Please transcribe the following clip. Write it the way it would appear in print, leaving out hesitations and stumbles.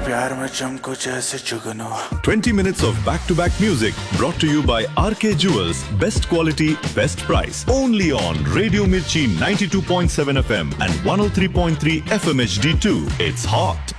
प्यार में चमको जैसे जुगनू. 20 minutes of back-to-back music brought to you by RK Jewels. Best quality, best price. Only on Radio Mirchi 92.7 FM and 103.3 FM HD2. It's hot.